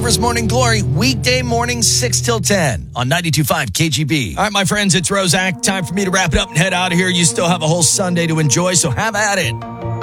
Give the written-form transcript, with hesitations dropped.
Trevor's Morning Glory, weekday mornings 6 till 10 on 92.5 KGB. All right, my friends, it's Roszak. Time for me to wrap it up and head out of here. You still have a whole Sunday to enjoy, so have at it.